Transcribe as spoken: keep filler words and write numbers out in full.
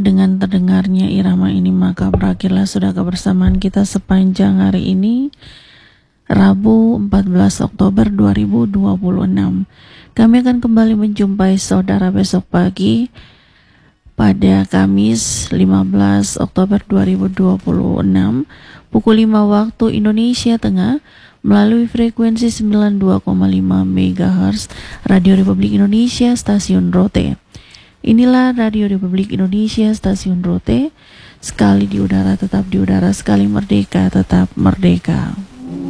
dengan terdengarnya irama ini maka berakhirlah sudah kebersamaan kita sepanjang hari ini, Rabu empat belas Oktober dua ribu dua puluh enam. Kami akan kembali menjumpai saudara besok pagi pada Kamis lima belas Oktober dua ribu dua puluh enam pukul lima waktu Indonesia Tengah melalui frekuensi sembilan puluh dua koma lima megahertz Radio Republik Indonesia Stasiun Rote. Inilah Radio Republik Indonesia Stasiun Rote, sekali di udara tetap di udara, sekali merdeka tetap merdeka.